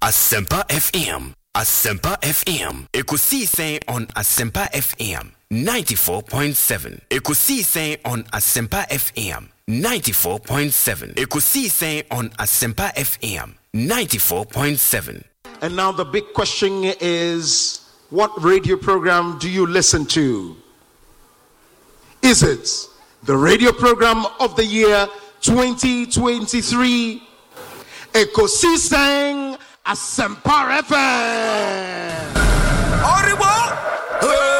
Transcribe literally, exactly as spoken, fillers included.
Asempa F M. Asempa F M. Ekosi say on Asempa F M ninety-four point seven. Ekosi say on Asempa F M ninety-four point seven. Ekosi say on Asempa F M ninety-four point seven. And now the big question is, what radio program do you listen to? Is it the radio program of the year twenty twenty-three? Ekosi saying Asempa F M.